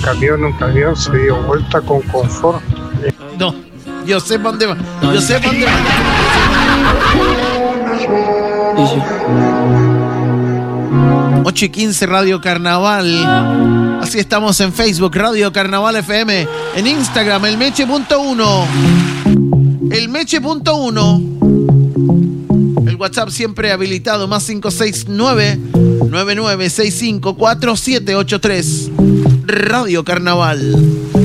un camión se dio vuelta con confort. No, yo sé para dónde va. Yo sé para dónde va. 8:15 Radio Carnaval. Así estamos en Facebook, Radio Carnaval FM. En Instagram, elmeche.1. Elmeche.1. El WhatsApp siempre habilitado, más 569-9965-4783. Radio Carnaval.